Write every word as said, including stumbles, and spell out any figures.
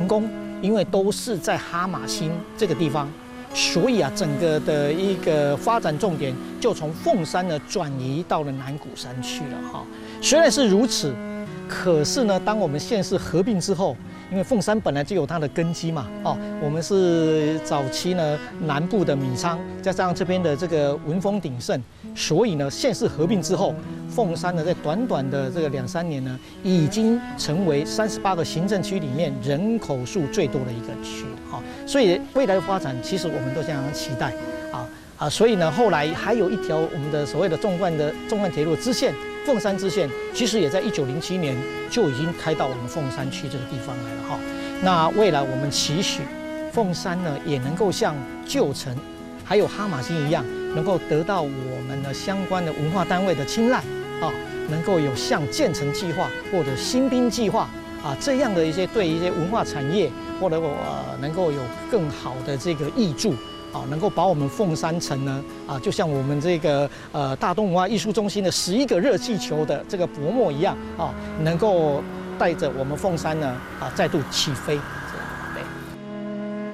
工，因为都是在哈马星这个地方，所以啊，整个的一个发展重点就从凤山呢转移到了南鼓山去了哈。虽然是如此，可是呢，当我们县市合并之后，因为凤山本来就有它的根基嘛，哦，我们是早期呢南部的米仓，加上这边的这个文丰鼎盛，所以呢县市合并之后，凤山呢在短短的这个两三年呢，已经成为三十八个行政区里面人口数最多的一个区了哈。所以未来的发展，其实我们都非常期待啊啊，所以呢后来还有一条我们的所谓的纵贯的纵贯铁路支线。凤山支线其实也在一九零七年就已经开到我们凤山区这个地方来了哈。那未来我们期许凤山呢也能够像旧城还有哈马星一样，能够得到我们的相关的文化单位的青睐啊，能够有像建成计划或者新兵计划啊这样的一些对一些文化产业或者呃能够有更好的这个挹注。啊，能够把我们凤山城呢，啊，就像我们这个呃大东文化艺术中心的十一个热气球的这个薄膜一样，啊，能够带着我们凤山呢，啊，再度起飞。